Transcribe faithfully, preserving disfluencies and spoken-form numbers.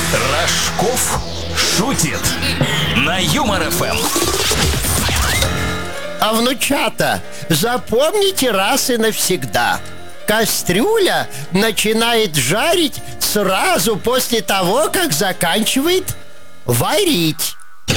Рожков шутит на Юмор эф эм. А внучата, запомните раз и навсегда: кастрюля начинает жарить сразу после того, как заканчивает варить.